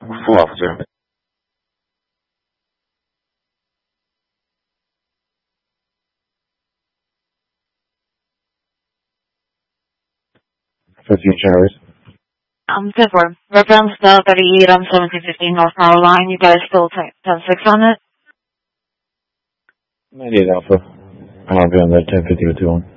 Full officer. 15 showers. 10-4. Reference the 38 on 1715 North Power Line. You guys still 10-6 on it? 98 Alpha. I'll be on that 1050 or 2 on.